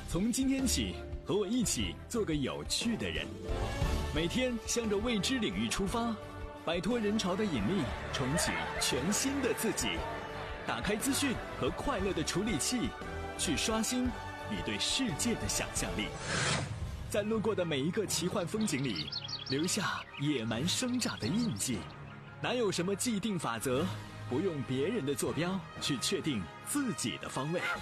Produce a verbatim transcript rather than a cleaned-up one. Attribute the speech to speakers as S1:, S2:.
S1: 从今天起，和我一起做个有趣的人，每天向着未知领域出发，摆脱人潮的引力，重启全新的自己。打开资讯和快乐的处理器，去刷新你对世界的想象力。在路过的每一个奇幻风景里，留下野蛮生长的印记。哪有什么既定法则，不用别人的坐标去确定自己的方位。